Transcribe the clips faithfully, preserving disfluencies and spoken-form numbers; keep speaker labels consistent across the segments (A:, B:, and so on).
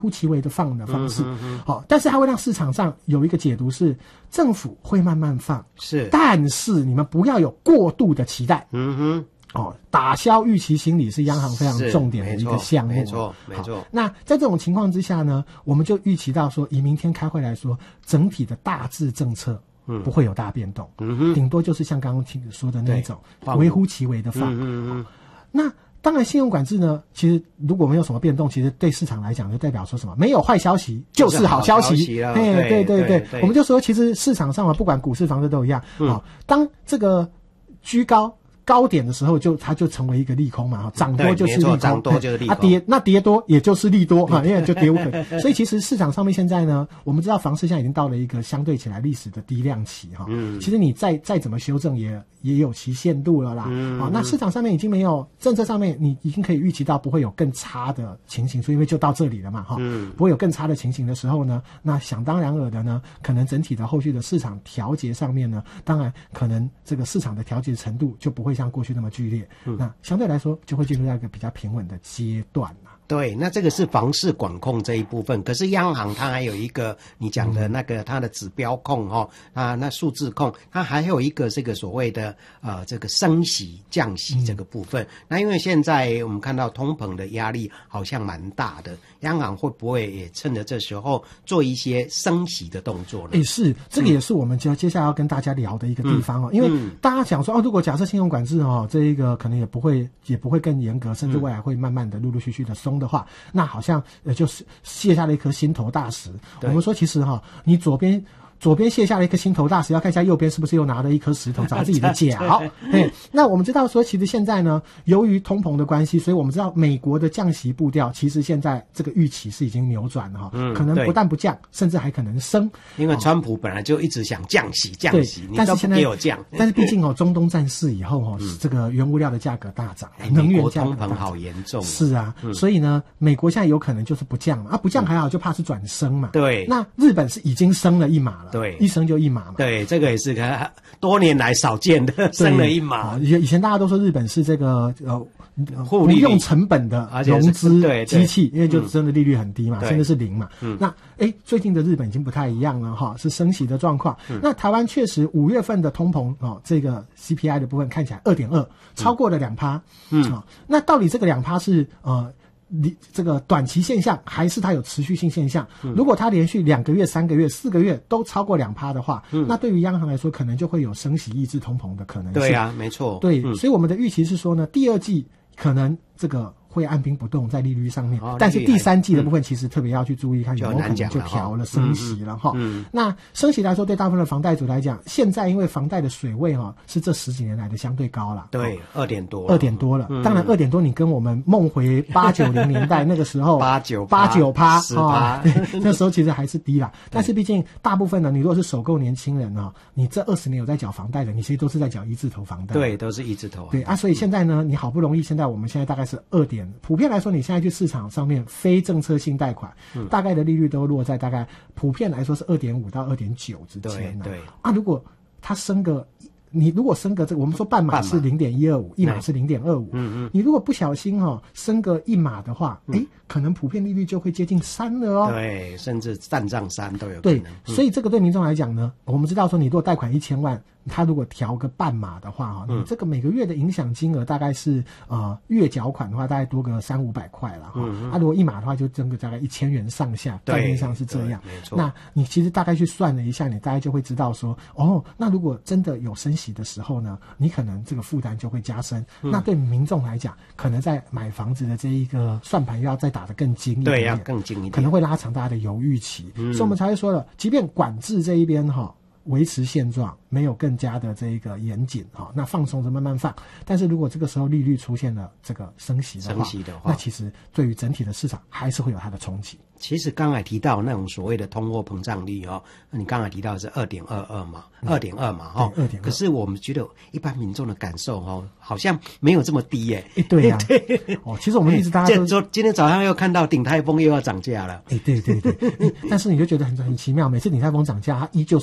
A: 乎其微的放的方式，好、嗯嗯哦，但是它会让市场上有一个解读是，政府会慢慢放，
B: 是，但
A: 是你们不要有过度的期待，
B: 嗯哼，
A: 哦，打消预期心理是央行非常重点的一个项目，
B: 没错，没错。
A: 那在这种情况之下呢，我们就预期到说，以明天开会来说，整体的大致政策不会有大变动，嗯哼，顶多就是像刚刚听说的那一种微乎其微的放，嗯嗯嗯。那当然，信用管制呢，其实如果没有什么变动，其实对市场来讲，就代表说什么？没有坏消息就是好消息。哎，对对对，我们就说，其实市场上啊，不管股市、房市都一样。嗯、哦，当这个居高高点的时候就，它就成为一个利空嘛，涨多就是利空，
B: 涨多就是利空。
A: 啊，跌那跌多也就是利多哈，因为就跌无可。所以其实市场上面现在呢，我们知道房市现在已经到了一个相对起来历史的低量期哈。嗯，其实你再再怎么修正也。也有其限度了啦，嗯，好、哦，那市场上面已经没有政策上面，你已经可以预期到不会有更差的情形，所以因为就到这里了嘛，哈、嗯，不会有更差的情形的时候呢，那想当然尔的呢，可能整体的后续的市场调节上面呢，当然可能这个市场的调节程度就不会像过去那么剧烈，嗯，那相对来说就会进入到一个比较平稳的阶段啦。
B: 对，那这个是房市管控这一部分，可是央行它还有一个你讲的那个它的指标控哈、哦、啊，那数字控，它还有一个这个所谓的呃这个升息降息这个部分。嗯、那因为现在我们看到通膨的压力好像蛮大的，央行会不会也趁着这时候做一些升息的动作呢？
A: 也是，这个也是我们接接下来要跟大家聊的一个地方哦，嗯、因为大家想说哦，如果假设信用管制哦，这一个可能也不会也不会更严格，甚至未来会慢慢的陆陆续续的松的话，那好像呃就是卸下了一颗心头大石。我们说其实哈，你左边左边卸下了一颗心头大石，要看一下右边是不是又拿了一颗石头找自己的脚。对，那我们知道说，其实现在呢，由于通膨的关系，所以我们知道美国的降息步调，其实现在这个预期是已经扭转了哈、嗯，可能不但不降，甚至还可能升。
B: 因为川普本来就一直想降息，降息，
A: 但是现在
B: 也有降。
A: 但是毕竟哦，中东战事以后哦，嗯、这个原物料的价格大涨，能源价格大涨，
B: 通膨好严重。
A: 是啊、嗯，所以呢，美国现在有可能就是不降嘛，啊，不降还好，就怕是转升嘛。
B: 对，
A: 那日本是已经升了一码了，
B: 对，
A: 一升就一。
B: 对，这个也是多年来少见的，升了一码。
A: 以前以前大家都说日本是这个呃不用成本的融资机器，因为就真的利率很低嘛，甚至是零嘛。嗯、那哎，最近的日本已经不太一样了哈，是升息的状况。嗯、那台湾确实五月份的通膨哦，这个 C P I 的部分看起来二点二，超过了两趴。嗯、哦，那到底这个两趴是呃？你这个短期现象还是它有持续性现象？嗯、如果它连续两个月、三个月、四个月都超过两趴的话，嗯、那对于央行来说，可能就会有升息抑制通膨的可能性。
B: 对啊，没错。
A: 对，嗯、所以我们的预期是说呢，第二季可能这个会按兵不动在利率上面，哦、但是第三季的部分其实特别要去注意看有没有可能就调了升息了哈。嗯嗯、那升息来说，对大部分的房贷族来讲，现在因为房贷的水位哈是这十几年来的相对高了，
B: 对，二点多，
A: 二点多了。嗯、当然，二点多你跟我们梦回八九零年代那个时候
B: 八九
A: 八九趴
B: 十趴，
A: 那时候其实还是低啦。但是毕竟大部分呢，你如果是首购年轻人啊，你这二十年有在缴房贷的，你其实都是在缴一字头房贷，
B: 对，都是一字头。
A: 对啊，所以现在呢，你好不容易，现在我们现在大概是二点，普遍来说，你现在去市场上面非政策性贷款，嗯、大概的利率都落在大概普遍来说是二点五到二点九之间。
B: 对对
A: 啊，如果它升个，你如果升个这个，我们说半码是零点一二五，一码是零点二五。嗯嗯，你如果不小心哈、哦、升个一码的话，哎、嗯，可能普遍利率就会接近三了哦。
B: 对，甚至站上三都有可能。
A: 对，
B: 嗯、
A: 所以这个对民众来讲呢，我们知道说，你如果贷款一千万。他如果调个半码的话哈，你这个每个月的影响金额大概是呃月缴款的话大概多个三五百块了哈。嗯、啊，如果一码的话就整个大概一千元上下，概念上是这样。
B: 没错。
A: 那你其实大概去算了一下，你大概就会知道说，哦，那如果真的有升息的时候呢，你可能这个负担就会加深。嗯、那对民众来讲，可能在买房子的这一个算盘要再打得更精一点，
B: 对，要更精一点，
A: 可能会拉长大家的犹豫期。嗯、所以我们才会说了，即便管制这一边哈。维持现状，没有更加的这一个严谨哈，那放松着慢慢放。但是如果这个时候利率出现了这个升息的话，
B: 升息的话，
A: 那其实对于整体的市场还是会有它的冲击。
B: 其实刚才提到那种所谓的通货膨胀率哦，你刚才提到的是二点二二嘛，二点二嘛哈，
A: 二点二。
B: 可是我们觉得一般民众的感受哦，好像没有这么低耶。
A: 哎，对呀、啊，对哦，其实我们一直大家都
B: 今今天早上又看到鼎泰丰又要涨价了。
A: 哎，对对对，但是你就觉得很很奇妙，每次鼎泰丰涨价，它依旧是人满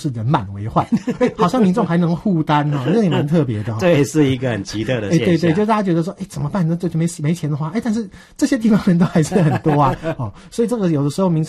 A: 为患，哎，好像民众还能互担哦，这也蛮特别的哦。
B: 这也是一个很奇特的现象。
A: 哎，对对，就大家觉得说，哎，怎么办呢？这就没没钱的话，哎，但是这些地方人都还是很多啊，哦，所以这个有的时候民